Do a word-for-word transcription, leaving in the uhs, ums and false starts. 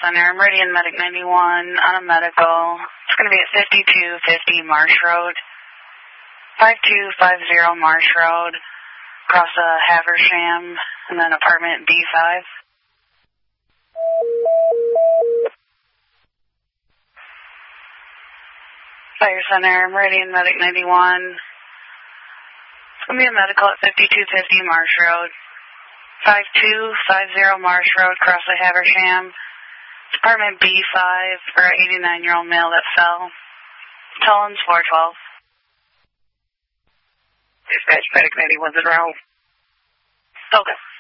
Center, Meridian Medic ninety-one on a medical. It's going to be at fifty-two fifty Marsh Road, five two five zero Marsh Road, across a Haversham, and then apartment B five. Fire Center, Meridian Medic ninety-one. It's going to be a medical at fifty-two fifty Marsh Road, five two five zero Marsh Road, across the Haversham, apartment B five, for an eighty-nine-year-old male that fell. Tollins four twelve. Dispatch Medic ninety-one's in row. Okay.